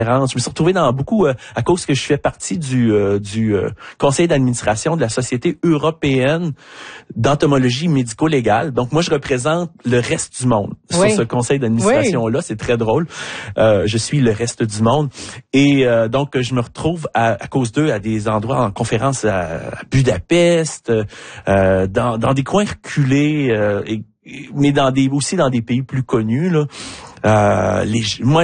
Je me suis retrouvé dans beaucoup, à cause que je fais partie du conseil d'administration de la Société européenne d'entomologie médico-légale. Donc, moi, je représente le reste du monde sur ce conseil d'administration-là. Oui. C'est très drôle. Je suis le reste du monde. Et donc, je me retrouve, à cause d'eux, à des endroits en conférence à Budapest, dans des coins reculés, mais aussi dans des pays plus connus, là. Moi,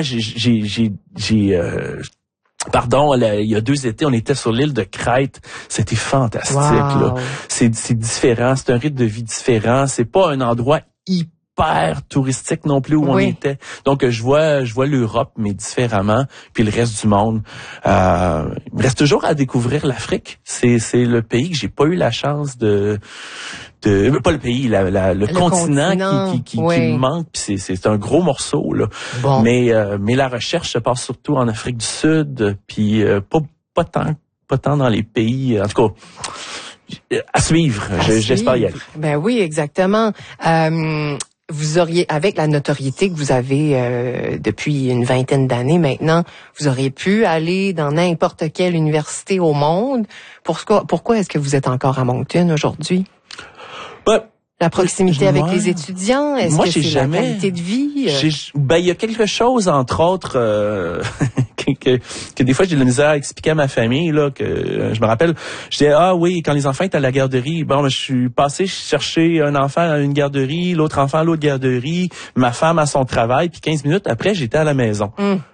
il y a 2 étés, on était sur l'île de Crète. C'était fantastique, là. C'est différent. C'est un rythme de vie différent. C'est pas un endroit hyper touristique non plus où on était. Donc, je vois l'Europe, mais différemment. Puis le reste du monde. Il me reste toujours à découvrir l'Afrique. C'est le pays que j'ai pas eu la chance pas le pays, le continent qui me manque, puis c'est un gros morceau, là. Bon. Mais la recherche se passe surtout en Afrique du Sud, puis pas tant dans les pays, en tout cas, à suivre. J'espère y aller. Ben oui, exactement. Vous auriez, avec la notoriété que vous avez depuis une vingtaine d'années maintenant, vous auriez pu aller dans n'importe quelle université au monde. Pourquoi est-ce que vous êtes encore à Moncton aujourd'hui? La proximité avec les étudiants, est-ce que c'est la qualité de vie? Il y a quelque chose, entre autres, que des fois j'ai de la misère à expliquer à ma famille, là, que je me rappelle, je disais, oui, quand les enfants étaient à la garderie, je suis passé chercher un enfant à une garderie, l'autre enfant à l'autre garderie, ma femme à son travail, puis 15 minutes après, j'étais à la maison.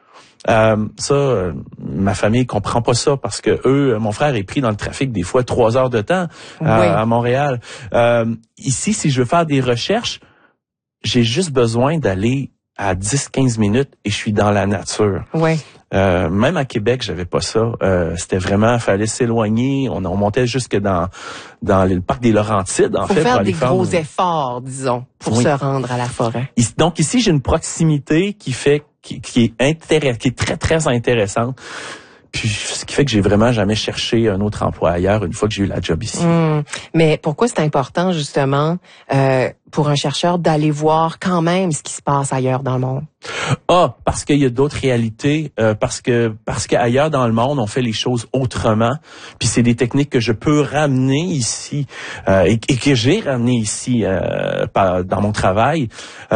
Ma famille comprend pas ça parce que mon frère est pris dans le trafic des fois 3 heures de temps à Montréal. Ici, si je veux faire des recherches, j'ai juste besoin d'aller à 10-15 minutes et je suis dans la nature. Oui. Même à Québec, j'avais pas ça. C'était vraiment, fallait s'éloigner. On montait jusque dans le parc des Laurentides, en fait. Faut faire des gros efforts, disons, pour se rendre à la forêt. Donc ici, j'ai une proximité qui est très, très intéressante. Puis, ce qui fait que j'ai vraiment jamais cherché un autre emploi ailleurs une fois que j'ai eu la job ici. Mais pourquoi c'est important, justement, pour un chercheur d'aller voir quand même ce qui se passe ailleurs dans le monde? Parce qu'il y a d'autres réalités, parce que ailleurs dans le monde, on fait les choses autrement. Puis c'est des techniques que je peux ramener ici et que j'ai ramené ici dans mon travail.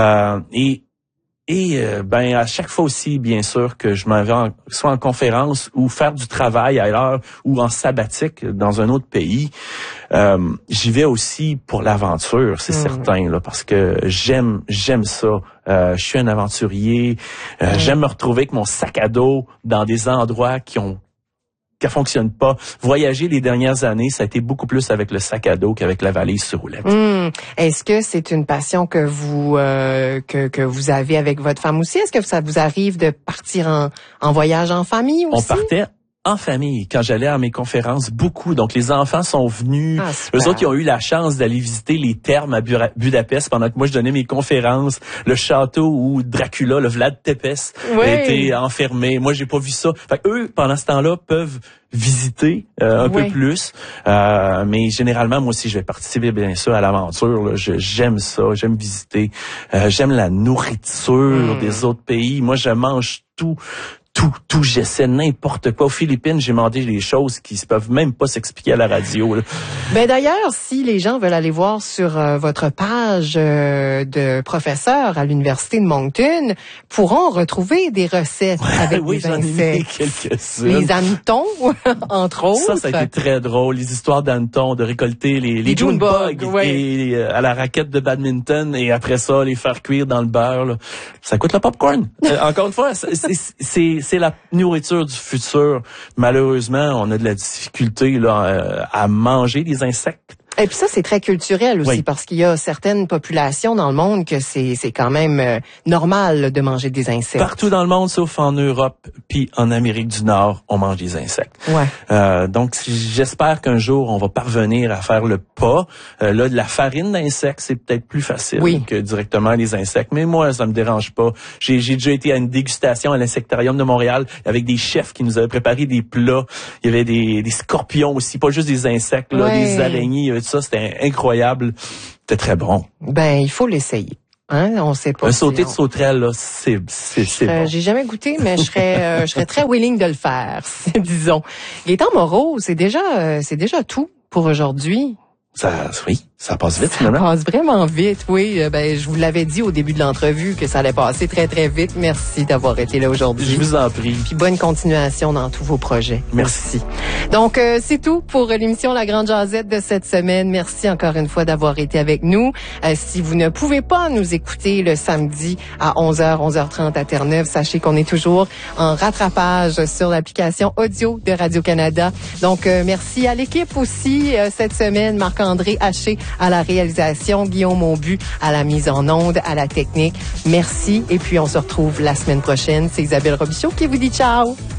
Et à chaque fois aussi, bien sûr, que je m'en vais soit en conférence ou faire du travail ailleurs ou en sabbatique dans un autre pays, j'y vais aussi pour l'aventure, c'est certain, là, parce que j'aime ça. Je suis un aventurier. J'aime me retrouver avec mon sac à dos dans des endroits qui fonctionne pas. Voyager les dernières années, ça a été beaucoup plus avec le sac à dos qu'avec la valise sur roulette. Est-ce que c'est une passion que vous avez avec votre femme aussi? Est-ce que ça vous arrive de partir en voyage en famille aussi? On partait en famille, quand j'allais à mes conférences, beaucoup. Donc, les enfants sont venus. Eux autres, ils ont eu la chance d'aller visiter les thermes à Budapest pendant que moi, je donnais mes conférences. Le château où Dracula, le Vlad Tepes, a été enfermé. Moi, j'ai pas vu ça. Fait eux, pendant ce temps-là, peuvent visiter un peu plus. Mais généralement, moi aussi, je vais participer, bien sûr, à l'aventure. Là. J'aime ça, j'aime visiter. J'aime la nourriture des autres pays. Moi, je mange tout, j'essaie n'importe quoi. Aux Philippines, j'ai mangé des choses qui se peuvent même pas s'expliquer à la radio. Là. D'ailleurs, si les gens veulent aller voir sur votre page de professeur à l'université de Moncton, pourront retrouver des recettes avec des insectes. Les hannetons, entre autres. Ça a été très drôle. Les histoires d'hannetons, de récolter les June bugs et à la raquette de badminton et après ça, les faire cuire dans le beurre. Là. Ça coûte le popcorn. Encore une fois, c'est la nourriture du futur. Malheureusement, on a de la difficulté là à manger des insectes. Et puis ça, c'est très culturel aussi, parce qu'il y a certaines populations dans le monde que c'est quand même normal de manger des insectes. Partout dans le monde, sauf en Europe, puis en Amérique du Nord, on mange des insectes. Donc, j'espère qu'un jour, on va parvenir à faire le pas. Là, de la farine d'insectes, c'est peut-être plus facile que directement les insectes. Mais moi, ça me dérange pas. J'ai déjà été à une dégustation à l'insectarium de Montréal avec des chefs qui nous avaient préparé des plats. Il y avait des scorpions aussi, pas juste des insectes, là, des araignées. Ça, c'était incroyable. C'était très bon. Il faut l'essayer. Hein, on sait pas. Un sauté de sauterelle, là, c'est bon. J'ai jamais goûté, mais je serais très willing de le faire, disons. Gaëtan Moreau, c'est déjà tout pour aujourd'hui. Ça passe vite, finalement. Ça passe vraiment vite, oui. Je vous l'avais dit au début de l'entrevue que ça allait passer très, très vite. Merci d'avoir été là aujourd'hui. Je vous en prie. Puis bonne continuation dans tous vos projets. Merci. Donc, c'est tout pour l'émission La Grande Jasette de cette semaine. Merci encore une fois d'avoir été avec nous. Si vous ne pouvez pas nous écouter le samedi à 11h, 11h30 à Terre-Neuve, sachez qu'on est toujours en rattrapage sur l'application audio de Radio-Canada. Donc, merci à l'équipe aussi cette semaine. Marc-André Haché à la réalisation, Guillaume Aubu à la mise en onde, à la technique. Merci. Et puis, on se retrouve la semaine prochaine. C'est Isabelle Robichaud qui vous dit ciao.